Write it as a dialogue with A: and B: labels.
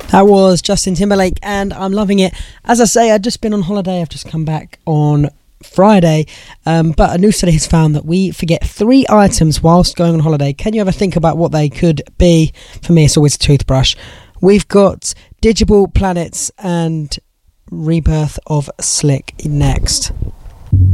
A: That was Justin Timberlake, and I'm loving it. As I say, I've just been on holiday. I've just come back on Friday, but a new study has found that we forget 3 items whilst going on holiday. Can you ever think about what they could be? For me, it's always a toothbrush. We've got Digital Planets and Rebirth of Slick next.